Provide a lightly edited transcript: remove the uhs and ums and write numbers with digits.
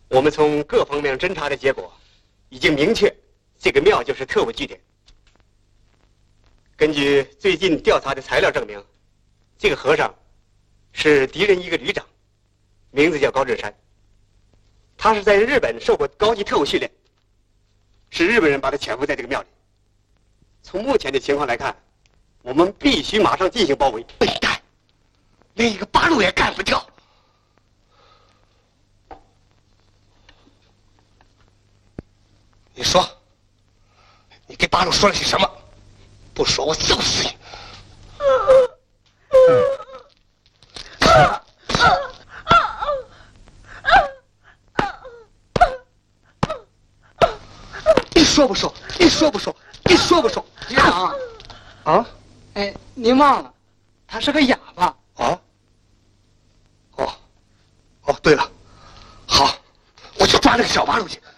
我们从各方面侦查的结果，已经明确，这个庙就是特务据点。根据最近调查的材料证明，这个和尚是敌人一个旅长，名字叫高志山。他是在日本受过高级特务训练，是日本人把他潜伏在这个庙里。从目前的情况来看，我们必须马上进行包围。 笨蛋，连一个八路也干不掉。你说，你给八路说了些什么？不说我揍死你！你说不说？你说不说？你说不说？ 局长， 啊？ 哎，您忘了，他是个哑巴。 哦，对了，好，我去抓那个小八路去。